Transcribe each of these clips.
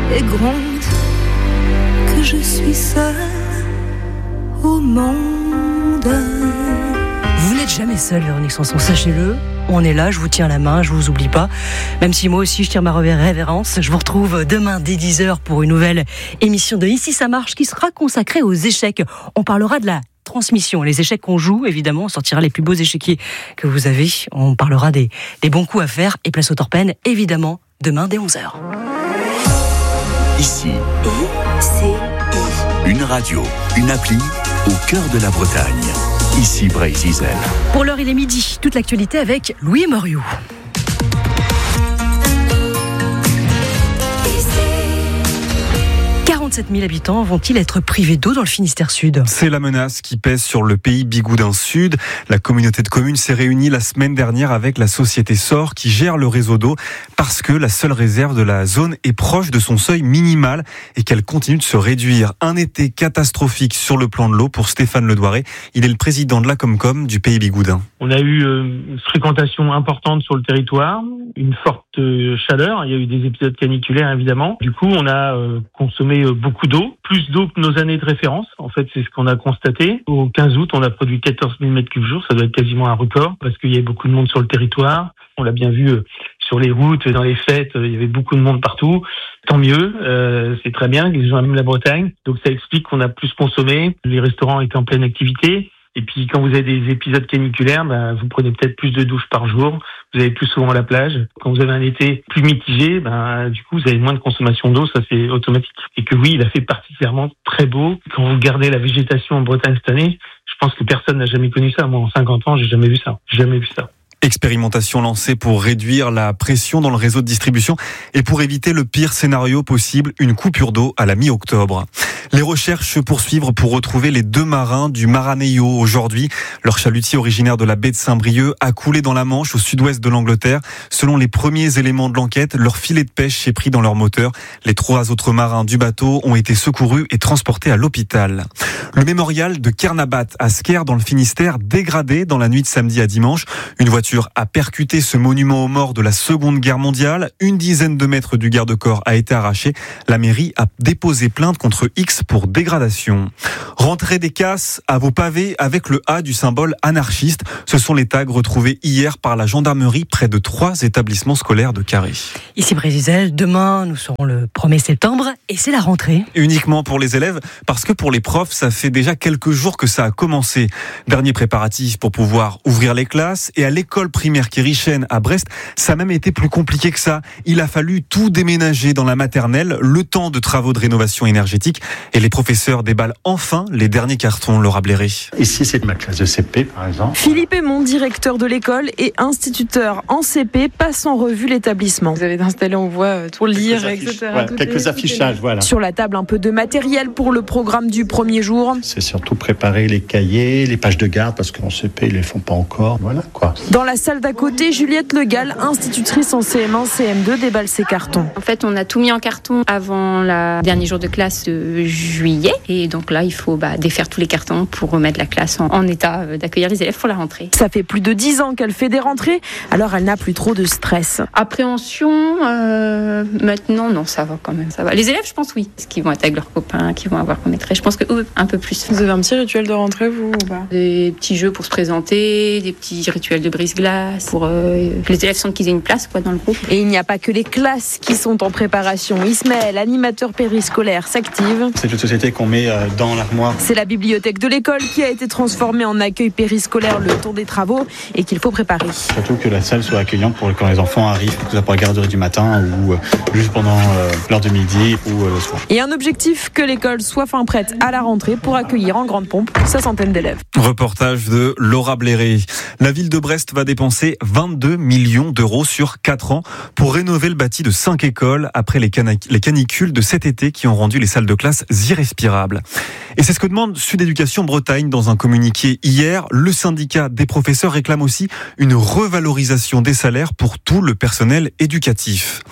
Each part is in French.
et gronde que je suis seule au monde. Vous n'êtes jamais seul, Véronique Sanson, sachez-le. On est là, je vous tiens la main, je vous oublie pas. Même si moi aussi je tire ma révérence. Je vous retrouve demain dès 10h pour une nouvelle émission de Ici ça marche qui sera consacrée aux échecs. On parlera de la transmission, les échecs qu'on joue, évidemment. On sortira les plus beaux échiquiers que vous avez. On parlera des bons coups à faire. Et place au Torpen, évidemment, demain dès 11h. Ici, une radio, une appli au cœur de la Bretagne. Ici Bray-Zizel. Pour l'heure, il est midi. Toute l'actualité avec Louis Moriou. 47 000 habitants vont-ils être privés d'eau dans le Finistère Sud ? C'est la menace qui pèse sur le pays Bigoudin Sud. La communauté de communes s'est réunie la semaine dernière avec la société SOR qui gère le réseau d'eau parce que la seule réserve de la zone est proche de son seuil minimal et qu'elle continue de se réduire. Un été catastrophique sur le plan de l'eau pour Stéphane Ledouaré. Il est le président de la Comcom du pays Bigoudin. On a eu une fréquentation importante sur le territoire, une forte chaleur. Il y a eu des épisodes caniculaires évidemment. Du coup, on a consommé beaucoup d'eau, plus d'eau que nos années de référence. En fait, c'est ce qu'on a constaté. Au 15 août, on a produit 14 000 m3 jour. Ça doit être quasiment un record parce qu'il y avait beaucoup de monde sur le territoire. On l'a bien vu sur les routes, dans les fêtes, il y avait beaucoup de monde partout. Tant mieux, c'est très bien que les gens aiment la Bretagne. Donc ça explique qu'on a plus consommé. Les restaurants étaient en pleine activité. Et puis quand vous avez des épisodes caniculaires, vous prenez peut-être plus de douches par jour, vous allez plus souvent à la plage. Quand vous avez un été plus mitigé, du coup vous avez moins de consommation d'eau, ça c'est automatique. Et que oui, il a fait particulièrement très beau. Quand vous regardez la végétation en Bretagne cette année, je pense que personne n'a jamais connu ça. Moi en 50 ans, j'ai jamais vu ça. Expérimentation lancée pour réduire la pression dans le réseau de distribution et pour éviter le pire scénario possible, une coupure d'eau à la mi-octobre. Les recherches se poursuivent pour retrouver les 2 marins du Maraneio aujourd'hui. Leur chalutier originaire de la baie de Saint-Brieuc a coulé dans la Manche au sud-ouest de l'Angleterre. Selon les premiers éléments de l'enquête, leur filet de pêche est pris dans leur moteur. Les 3 autres marins du bateau ont été secourus et transportés à l'hôpital. Le mémorial de Kernabat à Sker dans le Finistère dégradé dans la nuit de samedi à dimanche. Une voiture a percuté ce monument aux morts de la Seconde Guerre mondiale. Une dizaine de mètres du garde-corps a été arraché. La mairie a déposé plainte contre X pour dégradation. Rentrez des casses à vos pavés avec le A du symbole anarchiste. Ce sont les tags retrouvés hier par la gendarmerie près de 3 établissements scolaires de Carré. Ici Bray-Zizel, demain nous serons le 1er septembre et c'est la rentrée. Uniquement pour les élèves parce que pour les profs, ça fait déjà quelques jours que ça a commencé. Dernier préparatif pour pouvoir ouvrir les classes et à l'école primaire Kérichen à Brest, ça a même été plus compliqué que ça. Il a fallu tout déménager dans la maternelle, le temps de travaux de rénovation énergétique et les professeurs déballent enfin les derniers cartons, Laura Bléré. Ici, c'est ma classe de CP, par exemple. Philippe Aymon, directeur de l'école et instituteur en CP, passe en revue l'établissement. Vous avez installé, on voit, pour lire, etc. Voilà, quelques affichages, voilà. Sur la table, un peu de matériel pour le programme du premier jour. C'est surtout préparer les cahiers, les pages de garde, parce qu'en CP, ils les font pas encore. Voilà, quoi. Dans la salle d'à côté, Juliette Legal, institutrice en CM1, CM2, déballe ses cartons. En fait, on a tout mis en carton avant le dernier jour de classe de juillet. Et donc là, il faut défaire tous les cartons pour remettre la classe en état d'accueillir les élèves pour la rentrée. Ça fait plus de 10 ans qu'elle fait des rentrées, alors elle n'a plus trop de stress. Appréhension, maintenant, non, ça va quand même. Ça va. Les élèves, je pense, oui. Parce qu'ils vont être avec leurs copains, qu'ils vont avoir qu'on mettrait. Je pense que un peu plus. Vous avez un petit rituel de rentrée, vous ou pas ? Des petits jeux pour se présenter, des petits rituels de brise-glace, pour que les élèves sentent qu'ils aient une place dans le groupe. Et il n'y a pas que les classes qui sont en préparation. Ismaël, animateur périscolaire, s'active. C'est une société qu'on met dans l'armoire. C'est la bibliothèque de l'école qui a été transformée en accueil périscolaire le temps des travaux et qu'il faut préparer. Surtout que la salle soit accueillante pour quand les enfants arrivent, que ce soit pour la garderie du matin ou juste pendant l'heure de midi ou le soir. Et un objectif, que l'école soit fin prête à la rentrée pour accueillir en grande pompe sa centaine d'élèves. Reportage de Laura Bléré. La ville de Brest va dépenser 22 millions d'euros sur 4 ans pour rénover le bâti de 5 écoles après les canicules de cet été qui ont rendu les salles de classe irrespirables. Et c'est ce que demande Sud Éducation Bretagne dans un communiqué hier. Le syndicat des professeurs réclame aussi une revalorisation des salaires pour tout le personnel éducatif.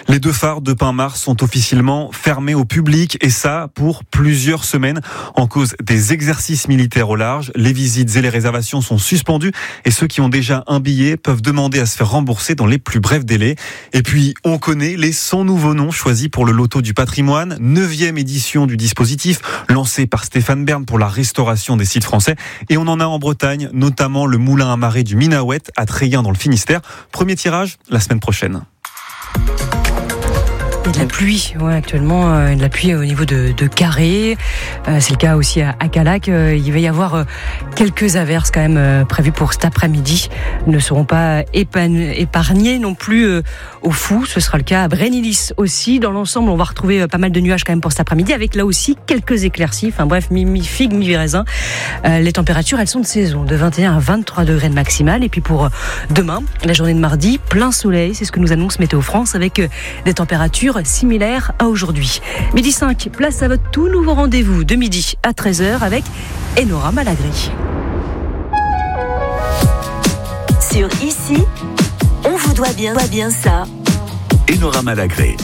Les 2 phares de Pin-Mars sont officiellement fermés au public et ça pour plusieurs semaines en cause des exercices militaires au large. Les visites et les réservations sont suspendues et ceux qui ont déjà un billet peuvent demander à se faire rembourser dans les plus brefs délais. Et puis on connaît les 100 nouveaux noms choisis pour le loto du patrimoine, 9e édition du dispositif lancé par Stéphane Bern pour la restauration des sites français. Et on en a en Bretagne, notamment le moulin à marée du Minahouët à Treillen dans le Finistère. Premier tirage la semaine prochaine. Il y a de la pluie, actuellement, il y a de la pluie au niveau de Carré. C'est le cas aussi à Calac. Il va y avoir quelques averses quand même prévues pour cet après-midi. Ne seront pas épargnés non plus au Fou. Ce sera le cas à Brénilis aussi. Dans l'ensemble, on va retrouver pas mal de nuages quand même pour cet après-midi, avec là aussi quelques éclaircies. Enfin bref, mi-figue, mi-raisin. Les températures, elles sont de saison, de 21 à 23 degrés de maximale. Et puis pour demain, la journée de mardi, plein soleil. C'est ce que nous annonce Météo France, avec des températures similaire à aujourd'hui. Midi 5, place à votre tout nouveau rendez-vous de midi à 13h avec Enora Malagré. Sur Ici, on vous doit bien ça. Enora Malagré.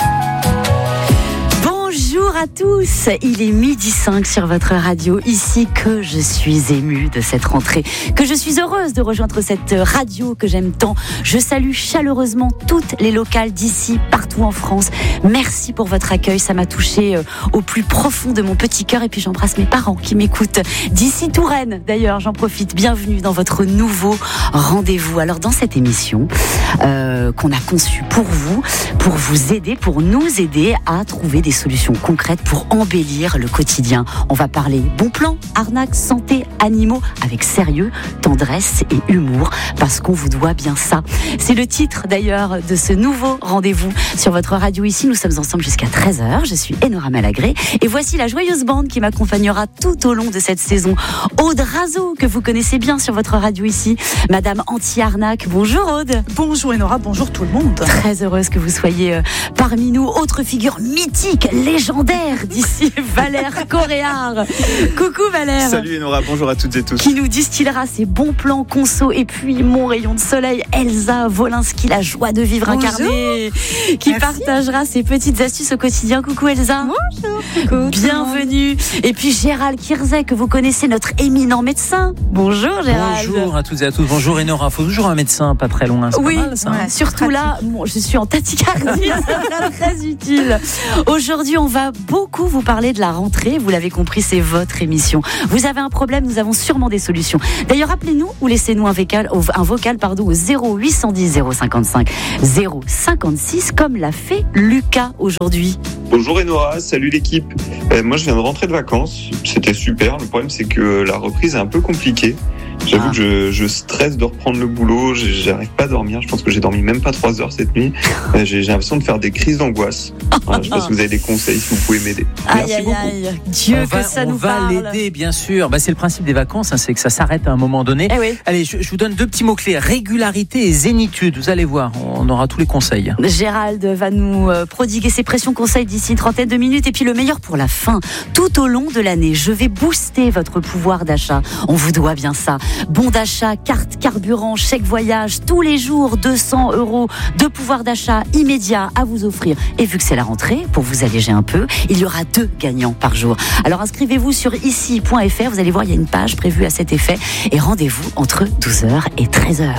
Bonjour à tous, il est midi 5 sur votre radio, ici que je suis émue de cette rentrée, que je suis heureuse de rejoindre cette radio que j'aime tant. Je salue chaleureusement toutes les locales d'ici, partout en France. Merci pour votre accueil, ça m'a touchée au plus profond de mon petit cœur et puis j'embrasse mes parents qui m'écoutent d'ici Touraine. D'ailleurs, j'en profite, bienvenue dans votre nouveau rendez-vous. Alors dans cette émission qu'on a conçue pour vous aider, pour nous aider à trouver des solutions concrètes pour embellir le quotidien. On va parler bon plan, arnaque, santé, animaux, avec sérieux, tendresse et humour, parce qu'on vous doit bien ça. C'est le titre d'ailleurs de ce nouveau rendez-vous sur votre radio ici. Nous sommes ensemble jusqu'à 13h. Je suis Enora Malagré et voici la joyeuse bande qui m'accompagnera tout au long de cette saison. Aude Razo, que vous connaissez bien sur votre radio ici. Madame anti-arnaque. Bonjour Aude. Bonjour Enora, bonjour tout le monde. Très heureuse que vous soyez parmi nous. Autre figure mythique, légendaire d'ici, Valère Coréard. Coucou Valère. Salut Enora, bonjour à toutes et tous. Qui nous distillera ses bons plans conso et puis mon rayon de soleil, Elsa Wolinski, la joie de vivre incarnée, qui partagera ses petites astuces au quotidien. Coucou Elsa. Bonjour. Coucou. Bienvenue. Et puis Gérald Kirzet, que vous connaissez, notre éminent médecin. Bonjour Gérald. Bonjour à toutes et à tous. Bonjour Enora. Faut toujours un médecin pas très loin. C'est oui, pas mal, ça, ouais, surtout là, je suis en tachycardie, ça sera très utile. Aujourd'hui, on va beaucoup vous parler de la rentrée. Vous l'avez compris, c'est votre émission. Vous avez un problème, nous avons sûrement des solutions. D'ailleurs, appelez-nous ou laissez-nous un vocal au 0810 055 056, comme l'a fait Lucas aujourd'hui. Bonjour Enora, salut l'équipe. Moi, je viens de rentrer de vacances. C'était super. Le problème, c'est que la reprise est un peu compliquée. J'avoue que je stresse de reprendre le boulot, j'arrive pas à dormir, je pense que j'ai dormi même pas 3 heures cette nuit. J'ai l'impression de faire des crises d'angoisse. Je sais pas si vous avez des conseils, si vous pouvez m'aider. Merci beaucoup. Dieu, que ça nous parle. On va l'aider, bien sûr. C'est le principe des vacances, c'est que ça s'arrête à un moment donné. Oui. Allez, je vous donne 2 petits mots-clés, régularité et zénitude. Vous allez voir, on aura tous les conseils. Gérald va nous prodiguer ses précieux conseils d'ici une trentaine de minutes. Et puis le meilleur pour la fin. Tout au long de l'année, je vais booster votre pouvoir d'achat. On vous doit bien ça. Bon d'achat, carte carburant, chèque voyage, tous les jours 200 € de pouvoir d'achat immédiat à vous offrir. Et vu que c'est la rentrée, pour vous alléger un peu, il y aura 2 gagnants par jour. Alors inscrivez-vous sur ici.fr, vous allez voir, il y a une page prévue à cet effet. Et rendez-vous entre 12h et 13h.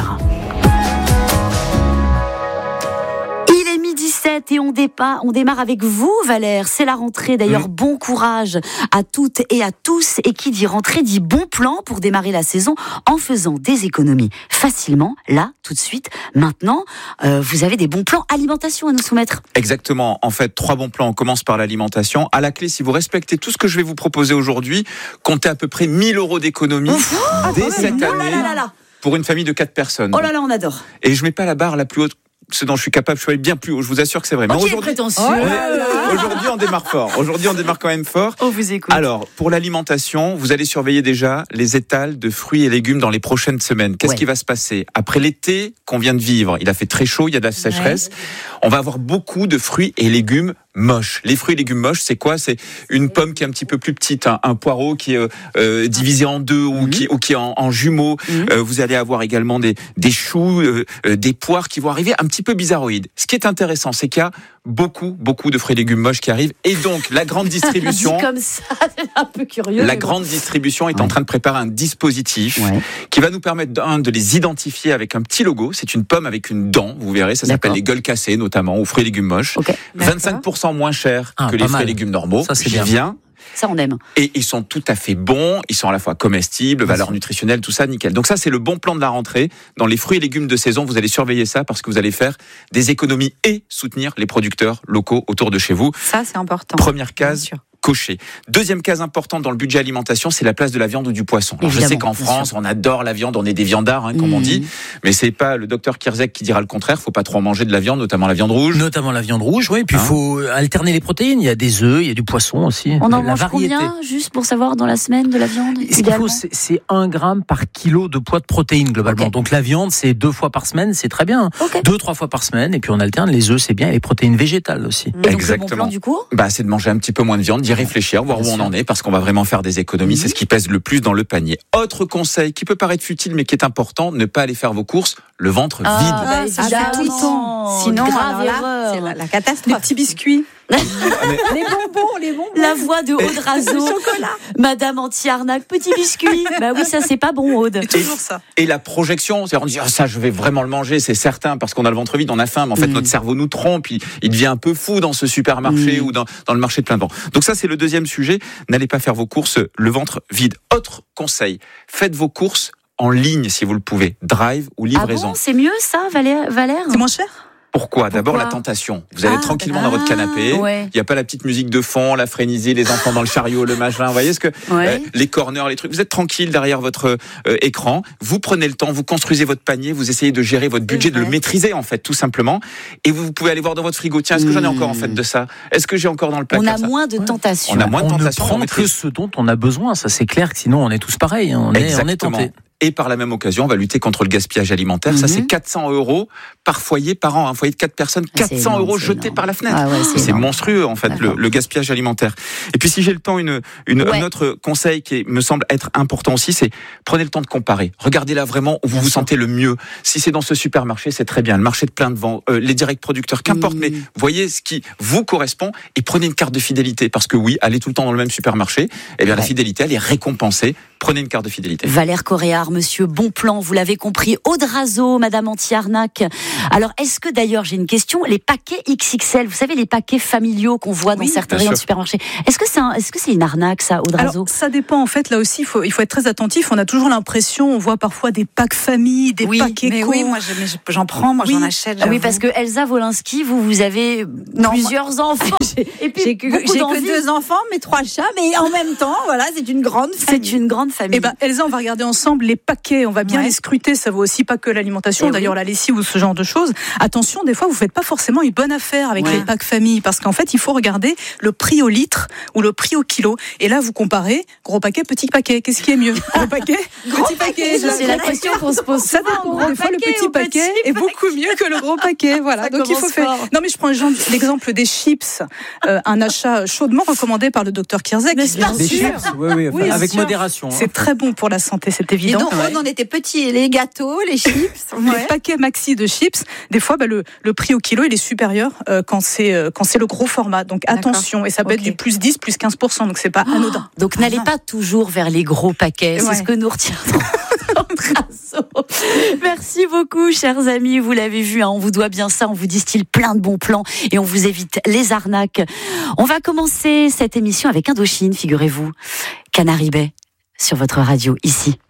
Et on démarre avec vous Valère, c'est la rentrée d'ailleurs. Bon courage à toutes et à tous, et qui dit rentrée dit bon plan pour démarrer la saison en faisant des économies facilement, là, tout de suite, maintenant. Vous avez des bons plans alimentation à nous soumettre. Exactement, en fait 3 bons plans, on commence par l'alimentation. À la clé, si vous respectez tout ce que je vais vous proposer aujourd'hui, comptez à peu près 1 000 € d'économies dès cette année pour une famille de 4 personnes. Oh là là, on adore. Et je mets pas la barre la plus haute, ce dont je suis capable, je suis allé bien plus haut, je vous assure que c'est vrai. Mais aujourd'hui, aujourd'hui on démarre fort. Aujourd'hui on démarre quand même fort. On vous écoute. Alors, pour l'alimentation, vous allez surveiller déjà les étals de fruits et légumes dans les prochaines semaines. Qu'est-ce qui va se passer? Après l'été qu'on vient de vivre, il a fait très chaud, il y a de la sécheresse. On va avoir beaucoup de fruits et légumes moches. Les fruits et légumes moches, c'est quoi? C'est une pomme qui est un petit peu plus petite, un poireau qui est divisé en deux ou qui est en jumeaux. Vous allez avoir également des choux, des poires qui vont arriver un petit peu bizarroïdes. Ce qui est intéressant, c'est qu'il y a beaucoup de fruits et légumes moches qui arrivent, et donc la grande distribution. Dit comme ça, c'est un peu curieux. La grande distribution est en train de préparer un dispositif qui va nous permettre de les identifier avec un petit logo. C'est une pomme avec une dent, vous verrez, ça s'appelle les gueules cassées notamment, ou fruits et légumes moches. 25% moins cher que les fruits et légumes normaux. Ça, c'est J'y bien. viens. Ça, on aime. Et ils sont tout à fait bons, ils sont à la fois comestibles, valeur nutritionnelle, tout ça, nickel. Donc ça, c'est le bon plan de la rentrée. Dans les fruits et légumes de saison, vous allez surveiller ça parce que vous allez faire des économies et soutenir les producteurs locaux autour de chez vous. Ça, c'est important. Première case cochée. Deuxième case importante dans le budget alimentation, c'est la place de la viande ou du poisson. Alors, je sais qu'en France, on adore la viande, on est des viandards, comme on dit, mais c'est pas le docteur Kierzek qui dira le contraire. Faut pas trop en manger de la viande, notamment la viande rouge. Oui. Puis il faut alterner les protéines. Il y a des œufs, il y a du poisson aussi. On en mange combien, juste pour savoir, dans la semaine de la viande? Ce qu'il faut, c'est 1 gramme par kilo de poids de protéines, globalement. Donc la viande, c'est 2 fois par semaine, c'est très bien. 2-3 fois par semaine, et puis on alterne. Les œufs, c'est bien, et les protéines végétales aussi. Et donc, le bon plan, du coup? C'est de manger un petit peu moins de viande, d'y réfléchir, voir où on en est, parce qu'on va vraiment faire des économies. C'est ce qui pèse le plus dans le panier. Autre conseil qui peut paraître futile, mais qui est important, ne pas aller faire vos courses le ventre vide. Tout le temps. Sinon, grave là, c'est la catastrophe. Les petits biscuits. Les bonbons. La voix de Aude Razo. Madame anti-arnaque, petit biscuit. Bah oui, ça, c'est pas bon, Aude. Toujours ça. Et la projection, c'est on dit, ça, je vais vraiment le manger, c'est certain, parce qu'on a le ventre vide, on a faim, mais en fait, notre cerveau nous trompe, il devient un peu fou dans ce supermarché ou dans le marché de plein vent. Donc ça, c'est le deuxième sujet. N'allez pas faire vos courses le ventre vide. Autre conseil, faites vos courses en ligne, si vous le pouvez. Drive ou livraison. Ah bon, c'est mieux, ça, Valère? C'est moins cher? Pourquoi? D'abord, la tentation. Vous allez tranquillement dans votre canapé. Il n'y a pas la petite musique de fond, la frénésie, les enfants dans le chariot, le machin. Vous voyez ce que les corners, les trucs. Vous êtes tranquille derrière votre écran. Vous prenez le temps, vous construisez votre panier, vous essayez de gérer votre budget, de le maîtriser en fait, tout simplement. Et vous pouvez aller voir dans votre frigo. Tiens, est-ce que j'en ai encore en fait de ça? Est-ce que j'ai encore dans le placard? On a moins de tentations. On a moins de tentations. On ne prend que ce dont on a besoin. Ça, c'est clair. Que sinon, on est tous pareils. On est tentés. Et par la même occasion, on va lutter contre le gaspillage alimentaire. Ça, c'est 400 € par foyer par an. Un foyer de 4 personnes, 400 € jetés par la fenêtre. C'est monstrueux, en fait, le gaspillage alimentaire. Et puis, si j'ai le temps, un autre conseil qui me semble être important aussi, c'est prenez le temps de comparer. Regardez là vraiment où vous vous sentez le mieux. Si c'est dans ce supermarché, c'est très bien. Le marché de plein de vent, les directs producteurs, qu'importe, mais voyez ce qui vous correspond et prenez une carte de fidélité. Parce que oui, aller tout le temps dans le même supermarché, eh bien, la fidélité, elle est récompensée. Prenez une carte de fidélité. Valère Coréard, monsieur Bonplan, vous l'avez compris. Aude Razo, madame anti-arnaque. Alors, est-ce que d'ailleurs, j'ai une question, les paquets XXL, vous savez, les paquets familiaux qu'on voit dans certains rayons de supermarché, est-ce que c'est une arnaque, ça, Aude Razo? Alors, ça dépend, en fait, là aussi, il faut être très attentif. On a toujours l'impression, on voit parfois des packs famille, des paquets co. Oui, moi, j'en prends, j'en achète. Oui, parce que Elsa Wolinski, vous avez plusieurs enfants. Et puis, j'ai que 2 enfants, mais 3 chats, mais en même temps, voilà, c'est une grande famille. C'est une grande famille. Elsa, on va regarder ensemble les paquets, on va bien les scruter, ça vaut aussi pas que l'alimentation, d'ailleurs la lessive ou ce genre de choses. Attention, des fois vous faites pas forcément une bonne affaire avec les packs famille, parce qu'en fait il faut regarder le prix au litre ou le prix au kilo, et là vous comparez gros paquet, petit paquet, qu'est-ce qui est mieux? Gros paquet, petit paquet? C'est la question qu'on se pose. Ça dépend, des fois le petit paquet est beaucoup mieux que le gros paquet, voilà. Donc il faut faire. Non mais je prends l'exemple des chips, un achat chaudement recommandé par le docteur Kierzek. Des chips, oui, avec modération. C'est très bon pour la santé, c'est évident. Et donc, on était petits, les gâteaux, les chips. Les paquets maxi de chips, des fois, le prix au kilo, il est supérieur quand c'est le gros format. Donc attention, et ça peut être du plus 10, plus 15%, donc c'est pas anodin. Donc n'allez pas toujours vers les gros paquets, c'est ce que nous retiendrons. Merci beaucoup, chers amis. Vous l'avez vu, on vous doit bien ça. On vous distille plein de bons plans et on vous évite les arnaques. On va commencer cette émission avec Indochine, figurez-vous. Canary Bay sur votre radio ici.